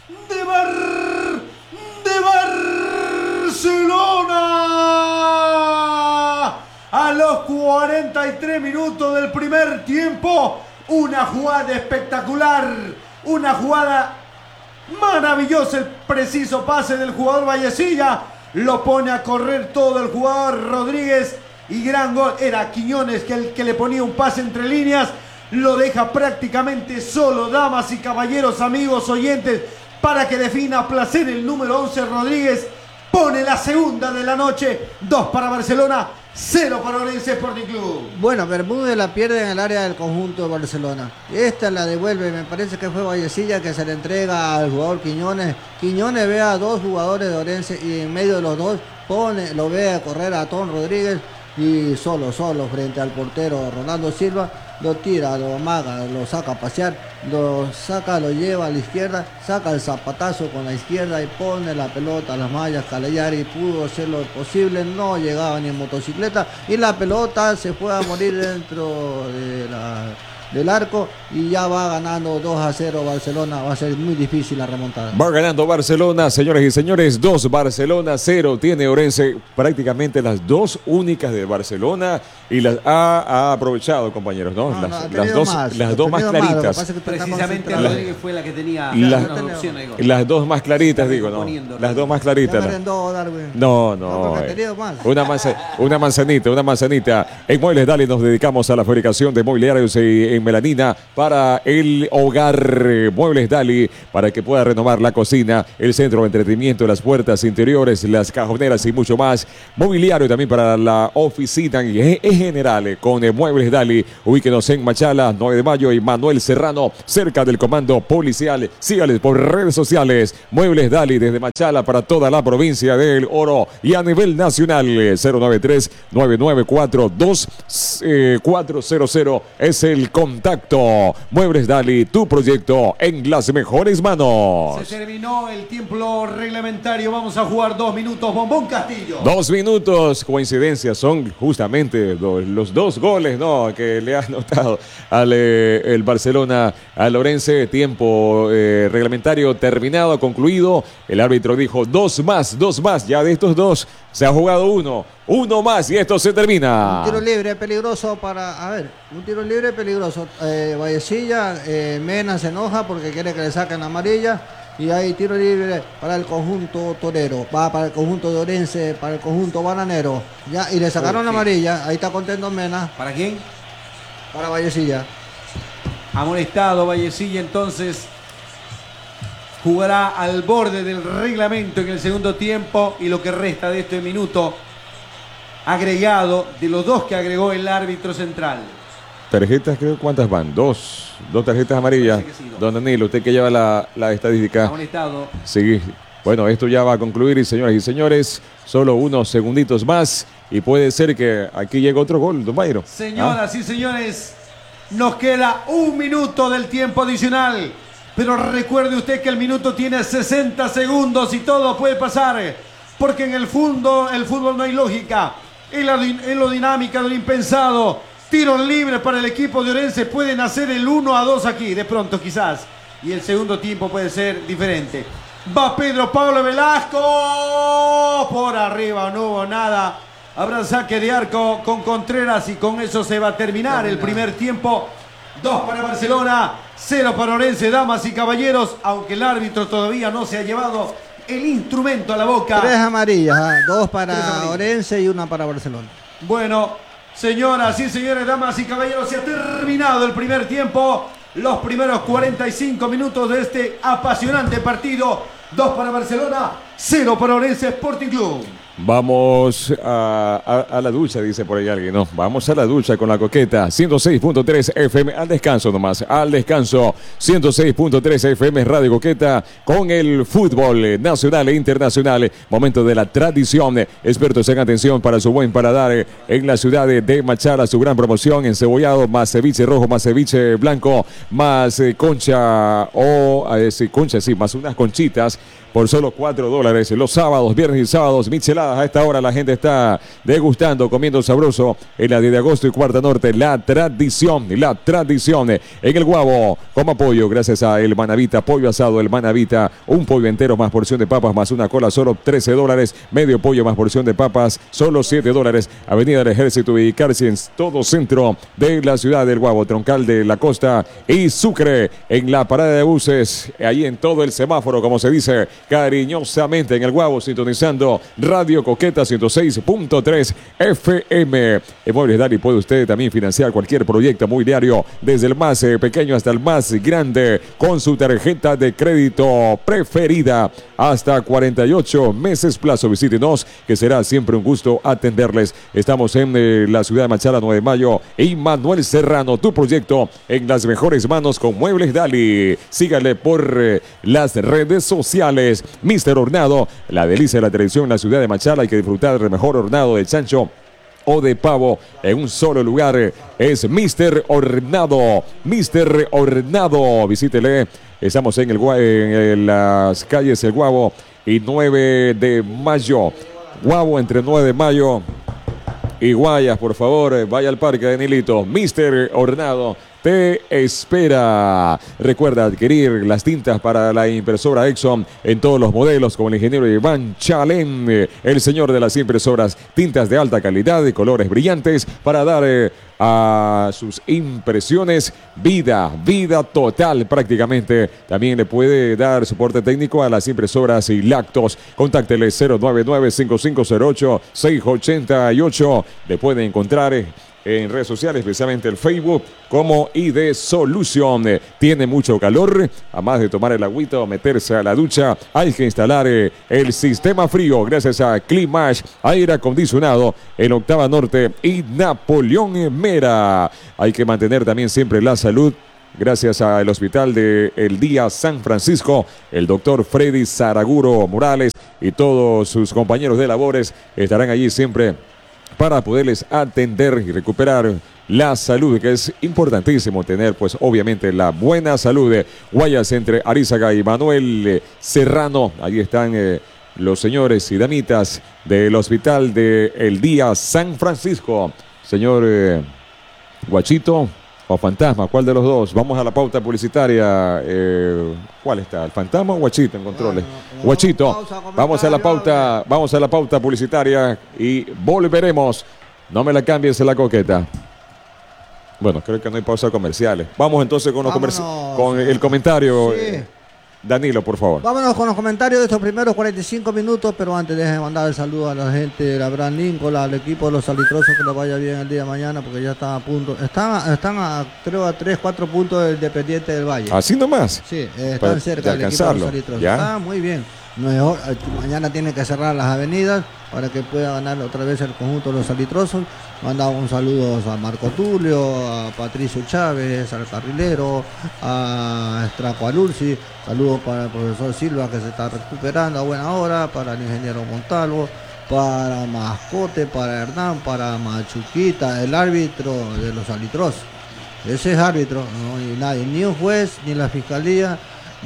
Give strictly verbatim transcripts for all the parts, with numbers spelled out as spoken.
de Bar... de Barcelona. A los cuarenta y tres minutos del primer tiempo, una jugada espectacular, una jugada maravillosa, el preciso pase del jugador Vallecilla, lo pone a correr todo el jugador Rodríguez y gran gol. Era Quiñones que el que le ponía un pase entre líneas, lo deja prácticamente solo, damas y caballeros, amigos oyentes, para que defina a placer el número once Rodríguez. Pone la segunda de la noche, dos para Barcelona, cero para Orense Sporting Club. Bueno, Bermúdez la pierde en el área del conjunto de Barcelona. Esta la devuelve, me parece que fue Vallecilla que se le entrega al jugador Quiñones. Quiñones ve a dos jugadores de Orense y en medio de los dos pone, lo ve a correr a Tom Rodríguez y solo, solo frente al portero Ronaldo Silva. Lo tira, lo amaga, lo saca a pasear, lo saca, lo lleva a la izquierda, saca el zapatazo con la izquierda y pone la pelota a las mallas. Calegari pudo hacer lo posible, no llegaba ni en motocicleta y la pelota se fue a morir dentro de la, del arco y ya va ganando dos a cero Barcelona. Va a ser muy difícil la remontada. Va ganando Barcelona, señores y señores, dos Barcelona, cero tiene Orense. Prácticamente las dos únicas de Barcelona y las ha, ha aprovechado, compañeros, ¿no? No, las, no, las dos, más, las dos más claritas. Que Precisamente Rodríguez fue la que tenía la, una opción de gol. Las dos más claritas, digo, ¿no? Las dos más claritas. Merendó, Darwin. No, no. No, eh, más. Una, manza, una manzanita, una manzanita. En Muebles Dali nos dedicamos a la fabricación de mobiliarios en melanina para el hogar. Muebles Dali, para que pueda renovar la cocina, el centro de entretenimiento, las puertas interiores, las cajoneras y mucho más. Mobiliario también para la oficina y en general con Muebles Dali. Ubíquenos en Machala, nueve de mayo y Manuel Serrano, cerca del comando policial. Sígales por redes sociales. Muebles Dali desde Machala para toda la provincia del Oro y a nivel nacional. Cero nueve tres, nueve nueve cuatro, dos cuatro cero cero es el contacto. Muebles Dali, tu proyecto en las mejores manos. Se terminó el tiempo reglamentario. Vamos a jugar dos minutos. Bombón Castillo. Dos minutos. Coincidencia, son justamente dos, los dos goles, ¿no?, que le ha anotado al eh, el Barcelona al Orense. Tiempo eh, reglamentario terminado, concluido. El árbitro dijo dos más, dos más. Ya de estos dos se ha jugado uno. Uno más y esto se termina. Un tiro libre peligroso para... A ver, un tiro libre peligroso. Eh, Vallecilla, eh, Mena se enoja porque quiere que le saquen la amarilla. Y hay tiro libre para el conjunto torero. Va para el conjunto de Orense, para el conjunto bananero. Ya, y le sacaron la amarilla. Ahí está contento Mena. ¿Para quién? Para Vallecilla. Amonestado Vallecilla, entonces jugará al borde del reglamento en el segundo tiempo y lo que resta de este minuto agregado de los dos que agregó el árbitro central. Tarjetas, creo, ¿cuántas van? Dos. Dos tarjetas amarillas. Sí, dos. Don Danilo, usted que lleva la, la estadística. Amonestado. Sí. Bueno, esto ya va a concluir y señoras y señores, solo unos segunditos más y puede ser que aquí llegue otro gol, don Mayro. Señoras ¿Ah? y señores, nos queda un minuto del tiempo adicional, pero recuerde usted que el minuto tiene sesenta segundos y todo puede pasar, porque en el fútbol, el fútbol no hay lógica, es la, es lo dinámica de lo impensado. Tiro libre para el equipo de Orense, pueden hacer el uno a dos aquí, de pronto quizás, y el segundo tiempo puede ser diferente. Va Pedro Pablo Velasco, por arriba no hubo nada. Habrá saque de arco con Contreras y con eso se va a terminar el primer tiempo. Dos para Barcelona, cero para Orense, damas y caballeros, aunque el árbitro todavía no se ha llevado el instrumento a la boca. Tres amarillas, ¿eh? Dos para amarillas. Orense y una para Barcelona. Bueno, señoras y señores, damas y caballeros, se ha terminado el primer tiempo. Los primeros cuarenta y cinco minutos de este apasionante partido. Dos para Barcelona, cero para Orense Sporting Club. Vamos a, a, a la ducha, dice por ahí alguien, ¿no? Vamos a la ducha con la coqueta. ciento seis punto tres F M, al descanso nomás, al descanso. ciento seis punto tres F M Radio Coqueta con el fútbol nacional e internacional. Momento de la tradición. Expertos en atención para su buen paladar en la ciudad de Machala. Su gran promoción, encebollado, más ceviche rojo, más ceviche blanco, más eh, concha o, eh, sí, concha, sí, más unas conchitas por solo cuatro dólares. dólares. Los sábados, viernes y sábados, micheladas. A esta hora la gente está degustando, comiendo sabroso en la diez de agosto y Cuarta Norte. La tradición, la tradición en el Guabo. Como apoyo, gracias a El Manavita, pollo asado El Manavita. Un pollo entero más porción de papas más una cola, solo trece dólares. Medio pollo más porción de papas, solo siete dólares. Avenida del Ejército, ubicarse en todo centro de la ciudad del Guabo, Troncal de la Costa y Sucre, en la parada de buses, ahí en todo el semáforo, como se dice cariñosamente, en el Guabo, sintonizando Radio Coqueta ciento seis punto tres F M. En Muebles Dali puede usted también financiar cualquier proyecto mobiliario, desde el más eh, pequeño hasta el más grande, con su tarjeta de crédito preferida, hasta cuarenta y ocho meses plazo. Visítenos, que será siempre un gusto atenderles. Estamos en eh, la ciudad de Machala, nueve de mayo, y Manuel Serrano, tu proyecto en las mejores manos con Muebles Dali. Sígale por eh, las redes sociales. mister Hornado, la delicia de la televisión en la ciudad de Machala. Hay que disfrutar del mejor hornado de chancho o de pavo en un solo lugar. Es mister Hornado. mister Hornado. Visítele. Estamos en, el, en, en las calles El Guabo y nueve de mayo. Guabo entre nueve de mayo y Guayas, por favor, vaya al parque de Nilito. mister Hornado te espera. Recuerda adquirir las tintas para la impresora Exxon en todos los modelos, como el ingeniero Iván Chalén, el señor de las impresoras. Tintas de alta calidad, de colores brillantes, para dar eh, a sus impresiones vida, vida total prácticamente. También le puede dar soporte técnico a las impresoras y lactos. Contáctele cero nueve nueve, cinco cinco cero ocho, seis ocho ocho. Le puede encontrar eh, en redes sociales, especialmente el Facebook, como I D Solution. Tiene mucho calor, además de tomar el agüita o meterse a la ducha, hay que instalar eh, el sistema frío gracias a Climash, aire acondicionado en Octava Norte y Napoleón Mera. Hay que mantener también siempre la salud gracias al Hospital de El Día San Francisco. El doctor Freddy Saraguro Morales y todos sus compañeros de labores estarán allí siempre para poderles atender y recuperar la salud, que es importantísimo tener, pues obviamente, la buena salud. De Guayas entre Arizaga y Manuel eh, Serrano. Ahí están eh, los señores y damitas del Hospital de El Día San Francisco. Señor eh, Guachito o Fantasma, ¿cuál de los dos? Vamos a la pauta publicitaria. Eh, ¿Cuál está? ¿El Fantasma o Guachito en controles? Bueno, bueno, Guachito, pausa, vamos a la pauta, vamos a la pauta publicitaria y volveremos. No me la cambies en la coqueta. Bueno, creo que no hay pausa comerciales. Vamos entonces con, los comerci con el comentario. Sí. Eh, Danilo, por favor. Vámonos con los comentarios de estos primeros cuarenta y cinco minutos, pero antes dejen mandar el saludo a la gente de la Abraham Lincoln, al equipo de los Salitrosos, que les vaya bien el día de mañana, porque ya están a punto, están, están a, creo, a tres, cuatro puntos del Independiente del Valle. ¿Así nomás? Sí, eh, están para cerca del equipo de los Salitrosos. ¿Ya? Ah, muy bien. Mejor, mañana tienen que cerrar las avenidas para que pueda ganar otra vez el conjunto de los Salitrosos. Mandamos un saludo a Marco Tulio, a Patricio Chávez, al carrilero, a Estraco Alursi. Saludos para el profesor Silva, que se está recuperando a buena hora, para el ingeniero Montalvo, para Mascote, para Hernán, para Machuquita, el árbitro de los Salitrosos. Ese es árbitro, no hay nadie, ni un juez, ni la fiscalía,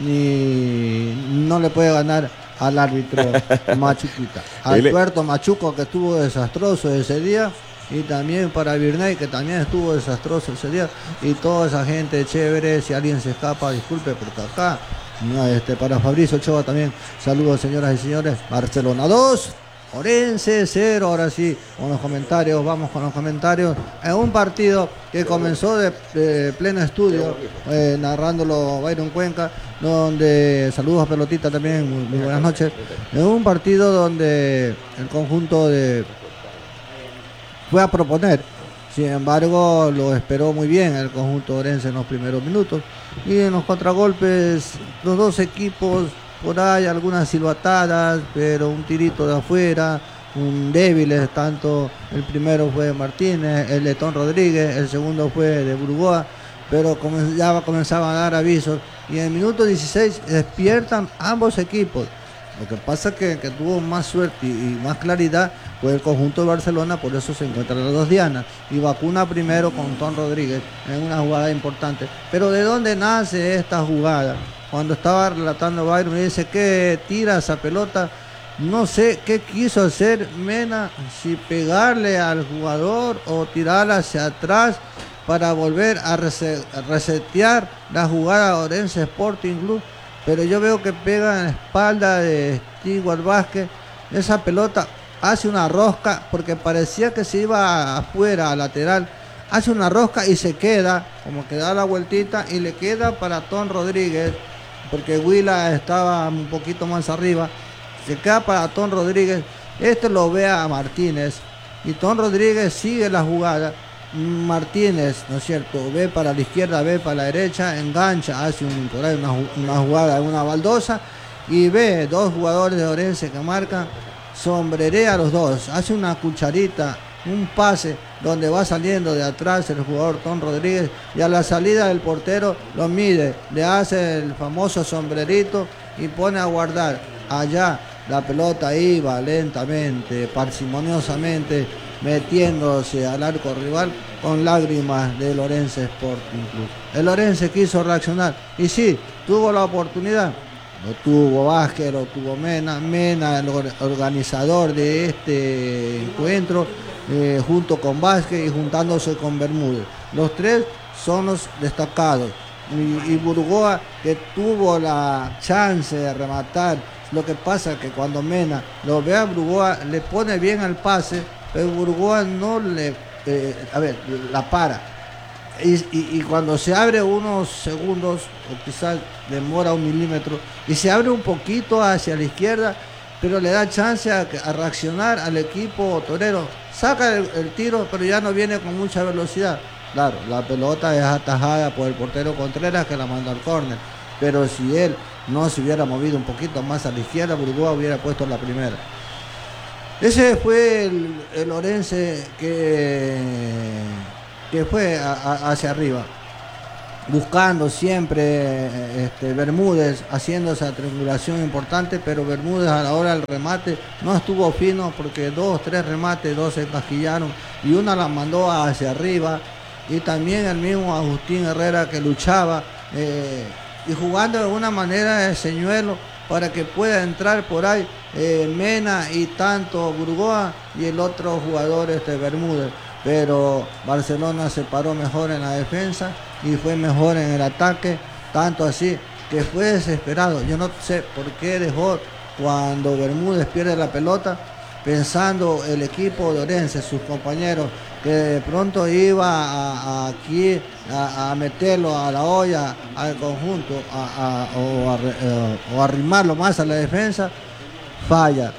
ni no le puede ganar al árbitro Machuquita. Alberto Machuco, que estuvo desastroso ese día, y también para Virney, que también estuvo desastroso ese día, y toda esa gente chévere. Si alguien se escapa, disculpe, porque acá, no, este, para Fabricio Ochoa también, saludos, señoras y señores. Barcelona dos, Orense cero. Ahora sí, con los comentarios, vamos con los comentarios. En un partido que comenzó de, de pleno estudio, eh, narrándolo Byron Cuenca, donde, saludos a Pelotita también, muy, muy buenas noches. En un partido donde el conjunto de fue a proponer, sin embargo lo esperó muy bien el conjunto orense en los primeros minutos, y en los contragolpes los dos equipos, por ahí algunas silbatadas, pero un tirito de afuera, un débiles, tanto el primero fue de Martínez, el de Tom Rodríguez, el segundo fue de Burgoa, pero ya comenzaban a dar avisos, y en el minuto dieciséis despiertan ambos equipos. Lo que pasa es que, que tuvo más suerte y, y más claridad fue el conjunto de Barcelona, por eso se encuentran las dos dianas. Y vacuna primero con Tom Rodríguez en una jugada importante. Pero ¿de dónde nace esta jugada? Cuando estaba relatando Byron, me dice que tira esa pelota No sé qué quiso hacer Mena, si pegarle al jugador o tirar hacia atrás para volver a rese- resetear la jugada de Orense Sporting Club. Pero yo veo que pega en la espalda de Stewart Vázquez. Esa pelota hace una rosca porque parecía que se iba afuera, a lateral. Hace una rosca y se queda, como que da la vueltita y le queda para Tom Rodríguez, porque Huila estaba un poquito más arriba. Se queda para Tom Rodríguez. Este lo ve a Martínez y Tom Rodríguez sigue la jugada. Martínez, ¿no es cierto? Ve para la izquierda, ve para la derecha, engancha, hace un, por ahí una, una jugada, una baldosa y ve dos jugadores de Orense que marcan, sombrerea a los dos, hace una cucharita, un pase donde va saliendo de atrás el jugador Tom Rodríguez y a la salida del portero lo mide, le hace el famoso sombrerito y pone a guardar. Allá la pelota iba lentamente, parsimoniosamente, metiéndose al arco rival con lágrimas de Orense Sporting Club. El Orense quiso reaccionar y sí, tuvo la oportunidad. Lo tuvo Vázquez, lo tuvo Mena, Mena el organizador de este encuentro, eh, junto con Vázquez y juntándose con Bermúdez. Los tres son los destacados. Y, y Burgoa, que tuvo la chance de rematar. Lo que pasa es que cuando Mena lo ve a Burgoa, le pone bien al pase, pero Burgoa no le, eh, a ver, la para. Y, y, y cuando se abre unos segundos, o quizás demora un milímetro, y se abre un poquito hacia la izquierda, pero le da chance a, a reaccionar al equipo torero. Saca el, el tiro, pero ya no viene con mucha velocidad. Claro, la pelota es atajada por el portero Contreras que la manda al córner, pero si él no se hubiera movido un poquito más a la izquierda, Burgoa hubiera puesto la primera. Ese fue el, el Orense que, que fue a, a, hacia arriba, buscando siempre este, Bermúdez, haciendo esa triangulación importante, pero Bermúdez a la hora del remate no estuvo fino porque dos, tres remates, dos se encasquillaron y una la mandó hacia arriba, y también el mismo Agustín Herrera que luchaba eh, y jugando de una manera de señuelo para que pueda entrar por ahí eh, Mena y tanto Burgoa y el otro jugador este Bermúdez, pero Barcelona se paró mejor en la defensa y fue mejor en el ataque, tanto así que fue desesperado. Yo no sé por qué dejó cuando Bermúdez pierde la pelota, pensando el equipo de Orense, sus compañeros, que de pronto iba a, a aquí a, a meterlo a la olla, al conjunto, a, a, o, a, eh, o arrimarlo más a la defensa, falla.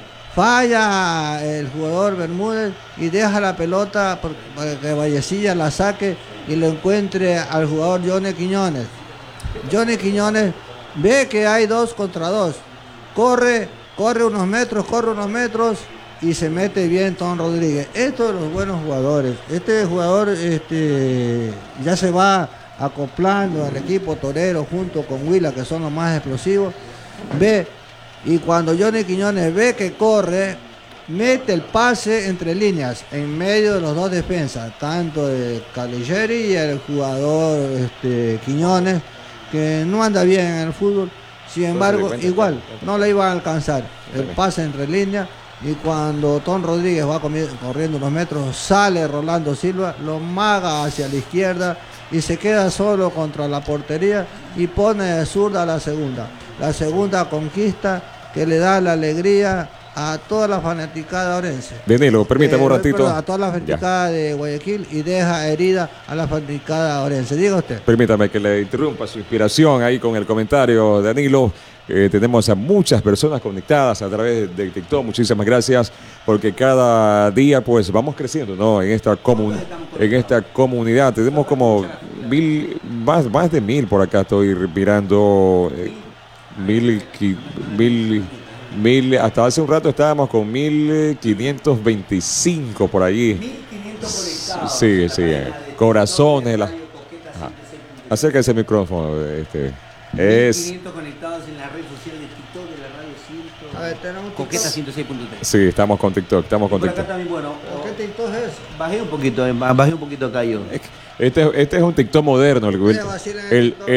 Falla el jugador Bermúdez y deja la pelota para que Vallecilla la saque y lo encuentre al jugador Johnny Quiñones. Johnny Quiñones ve que hay dos contra dos. Corre, corre unos metros, corre unos metros y se mete bien Tom Rodríguez. Estos de los buenos jugadores. Este jugador este, ya se va acoplando al equipo torero junto con Huila, que son los más explosivos. Ve, y cuando Johnny Quiñones ve que corre, mete el pase entre líneas, en medio de los dos defensas, tanto de Caligeri y el jugador este, Quiñones, que no anda bien en el fútbol. Sin embargo, igual, no le iba a alcanzar el pase entre líneas. Y cuando Tom Rodríguez va corriendo unos metros, sale Rolando Silva, lo maga hacia la izquierda y se queda solo contra la portería y pone de zurda la segunda. La segunda conquista que le da la alegría a toda la fanaticada orense. Danilo, permítame eh, un ratito. Perdón, a toda la fanaticada ya. de Guayaquil, y deja herida a la fanaticada orense. Diga usted. Permítame que le interrumpa su inspiración ahí con el comentario, Danilo. Eh, tenemos a muchas personas conectadas a través de TikTok. Muchísimas gracias, porque cada día pues vamos creciendo, ¿no? En esta comun en esta comunidad tenemos como mil, más, más de mil por acá. Estoy mirando eh, mil, mil, mil. Hasta hace un rato estábamos con mil quinientos veinticinco por allí. mil quinientos conectados. Sí, sí. Eh, corazones. La... Acérquese el micrófono. Este. Es mil quinientos conectados en la red social de TikTok de la radio ciento. A ver, tenemos Coqueta ciento seis punto tres. Sí, estamos con TikTok, estamos con TikTok. Acá también, bueno, ¿qué TikTok es? Bajé un poquito, bajé un poquito acá yo. Este, este es un TikTok moderno, el, el, el, el,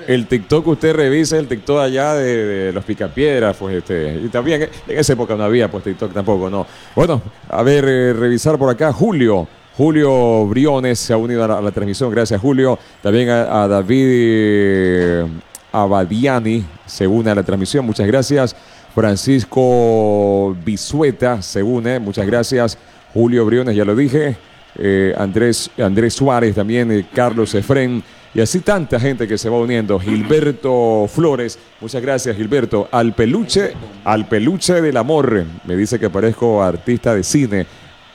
el TikTok que usted revisa, el TikTok allá de, de los Picapiedras, pues este, y también en esa época no había pues TikTok tampoco, no. Bueno, a ver, eh, revisar por acá, Julio. Julio Briones se ha unido a la, a la transmisión, gracias Julio. También a, a David eh, Abadiani se une a la transmisión, muchas gracias. Francisco Bisueta se une, muchas gracias. Julio Briones, ya lo dije. Eh, Andrés, Andrés Suárez también, eh, Carlos Efrén. Y así tanta gente que se va uniendo. Gilberto Flores, muchas gracias Gilberto. Al peluche, al peluche del amor. Me dice que parezco artista de cine.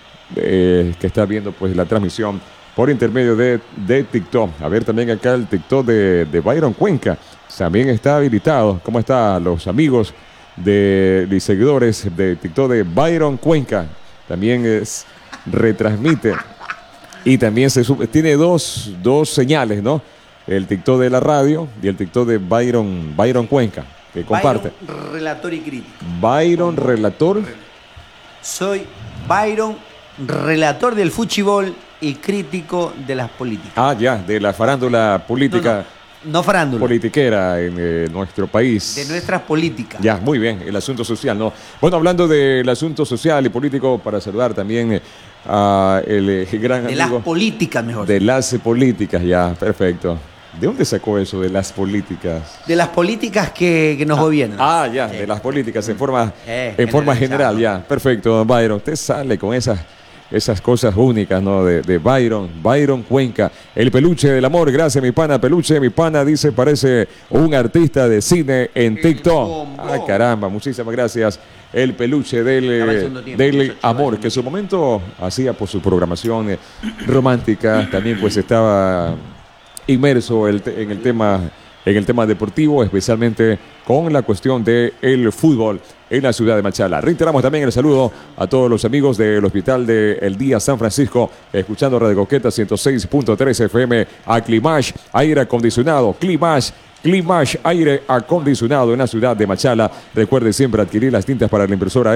Eh, que está viendo pues la transmisión por intermedio de, de TikTok. A ver también acá el TikTok de, de Byron Cuenca. También está habilitado. ¿Cómo están los amigos de los seguidores de TikTok de Byron Cuenca? También es, retransmite. Y también se sube, tiene dos, dos señales, ¿no? El TikTok de la radio y el TikTok de Byron, Byron Cuenca, que comparte. Byron, relator y crítico. Byron, relator. Soy Byron, relator del fútbol y crítico de las políticas. Ah, ya, de la farándula política. No, no, no farándula. Politiquera en eh, nuestro país. De nuestras políticas. Ya, muy bien, el asunto social, ¿no? Bueno, hablando del asunto social y político, para saludar también eh, a el eh, gran de amigo. las políticas, mejor. De las políticas, ya, perfecto. ¿De dónde sacó eso de las políticas? De las políticas que, que nos ah, gobiernan. Ah, ya, sí. De las políticas en forma, eh, en forma general, ya. Perfecto, don Byron. Usted sale con esas, esas cosas únicas, ¿no? De, de Byron, Byron Cuenca. El peluche del amor, gracias mi pana. Peluche, mi pana, dice, parece un artista de cine en TikTok. Ah, caramba, muchísimas gracias. El peluche del, tiempo, del amor, que en su momento hacía por su programación eh, romántica, también pues estaba inmerso el te, en el tema en el tema deportivo, especialmente con la cuestión del fútbol en la ciudad de Machala. Reiteramos también el saludo a todos los amigos del Hospital de El Día San Francisco, escuchando Radio Coqueta ciento seis punto tres F M, a Climash, aire acondicionado, Climash, Climash, aire acondicionado en la ciudad de Machala. Recuerde siempre adquirir las tintas para la impresora